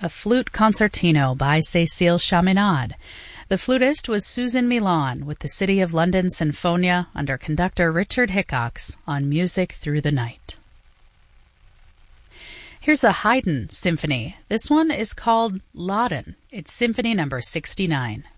A Flute Concertino by Cécile Chaminade. The flutist was Susan Milan with the City of London Sinfonia under conductor Richard Hickox on Music Through the Night. Here's a Haydn symphony. This one is called Laden. It's Symphony number 69.